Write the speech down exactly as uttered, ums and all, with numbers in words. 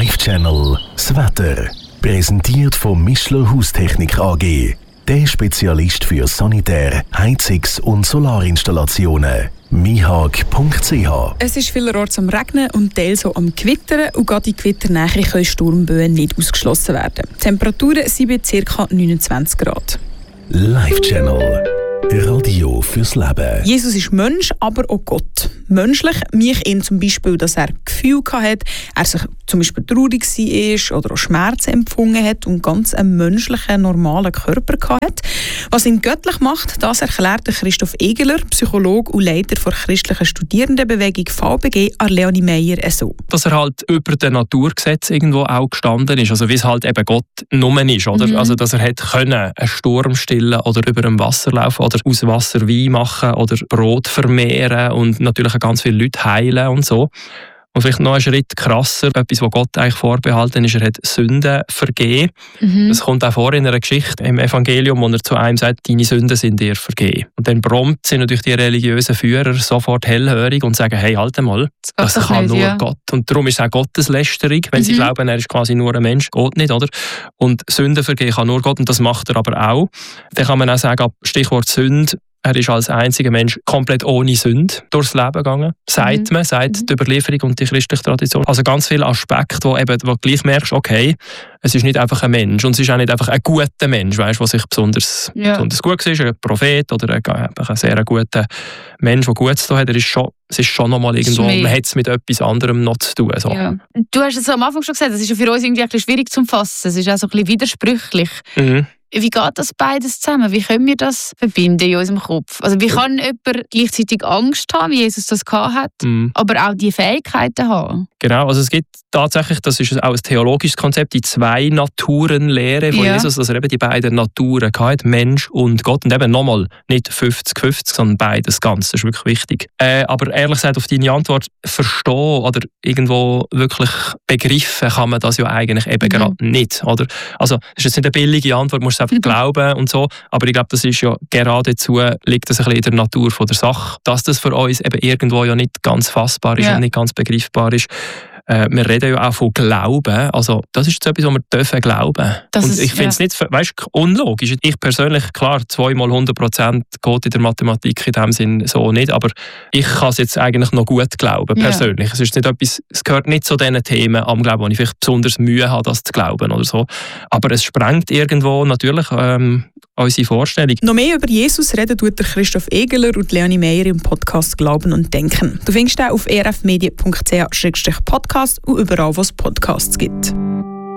Live-Channel das Wetter. Präsentiert von Mischler Haustechnik A G. Der Spezialist für Sanitär-, Heizungs- und Solarinstallationen. mihag punkt c h. Es ist vielerorts am Regnen und teils auch am Gewittern. Und gerade in Gewitternähe können Sturmböen nicht ausgeschlossen werden. Die Temperaturen sind bei ca. neunundzwanzig Grad. Live-Channel. Radio fürs Leben. Jesus ist Mensch, aber auch Gott. Menschlich mich ihn zum Beispiel, dass er Gefühle hatte, er sich zum Beispiel traurig war oder auch Schmerzen empfunden hat und ganz einen menschlichen, normalen Körper hatte. Was ihn göttlich macht, das erklärt Christoph Egeler, Psychologe und Leiter der christlichen Studierendenbewegung V B G, an Leonie Meyer so. Dass er halt über den Naturgesetzen irgendwo auch gestanden ist, also wie es halt eben Gott nur ist, oder? Mhm. Also dass er hätte können einen Sturm stillen oder über dem Wasser laufen oder aus Wasser Wein machen oder Brot vermehren und natürlich ganz viele Leute heilen und so. Und vielleicht noch einen Schritt krasser, etwas, was Gott eigentlich vorbehalten ist, er hat Sünden vergeben. Mhm. Das kommt auch vor in einer Geschichte im Evangelium, wo er zu einem sagt, deine Sünden sind dir vergeben. Und dann prompt sind natürlich die religiösen Führer sofort hellhörig und sagen, hey, halt mal, das, das kann nicht, nur ja. Gott. Und darum ist es auch Gotteslästerung, wenn mhm. sie glauben, er ist quasi nur ein Mensch, Gott nicht, oder? Und Sünden vergeben kann nur Gott und das macht er aber auch. Dann kann man auch sagen, Stichwort Sünde, er ist als einziger Mensch komplett ohne Sünde durchs Leben gegangen. Sagt mhm. man, sagt mhm. die Überlieferung und die christliche Tradition. Also ganz viele Aspekte, wo, eben, wo du gleich merkst, okay, es ist nicht einfach ein Mensch und es ist auch nicht einfach ein guter Mensch, weißt, der sich besonders, ja. besonders gut ist, ein Prophet oder ein, ein sehr guter Mensch, der Gutes zu tun hat. Er ist schon, es ist schon nochmal irgendwo, man hat es mit etwas anderem noch zu tun. So. Ja. Du hast es am Anfang schon gesagt, es ist für uns irgendwie ein bisschen schwierig zu fassen. Es ist auch so ein bisschen widersprüchlich. Mhm. Wie geht das beides zusammen? Wie können wir das verbinden in unserem Kopf? Also wie kann jemand gleichzeitig Angst haben, wie Jesus das gehabt hat, mm. aber auch die Fähigkeiten haben? Genau, also es gibt tatsächlich, das ist auch ein theologisches Konzept, die Zwei-Naturen-Lehre von ja. Jesus, dass er eben die beiden Naturen hatte, Mensch und Gott. Und eben nochmal, nicht fünfzig fünfzig, sondern beides ganz, das ist wirklich wichtig. Äh, aber ehrlich gesagt, auf deine Antwort verstehen oder irgendwo wirklich begriffen kann man das ja eigentlich eben mhm. gerade nicht. Oder? Also das ist jetzt nicht eine billige Antwort, musst du einfach mhm. glauben und so, aber ich glaube, das ist ja geradezu, liegt das ein bisschen in der Natur von der Sache, dass das für uns eben irgendwo ja nicht ganz fassbar ist ja. und nicht ganz begreifbar ist. Äh, wir reden ja auch von Glauben. Also, das ist so etwas, was wir dürfen glauben. Das und ist, ich finde es ja. nicht weißt, unlogisch. Ich persönlich, klar, zweimal hundert Prozent geht in der Mathematik in dem Sinn so nicht, aber ich kann es jetzt eigentlich noch gut glauben, persönlich. Ja. Es ist nicht etwas, es gehört nicht zu diesen Themen am Glauben, wo ich vielleicht besonders Mühe habe, das zu glauben oder so. Aber es sprengt irgendwo natürlich ähm, unsere Vorstellung. Noch mehr über Jesus reden tut der Christoph Egeler und Leonie Meyer im Podcast «Glauben und Denken». Du findest ihn auf e r f medien punkt c h slash podcast und überall, wo es Podcasts gibt.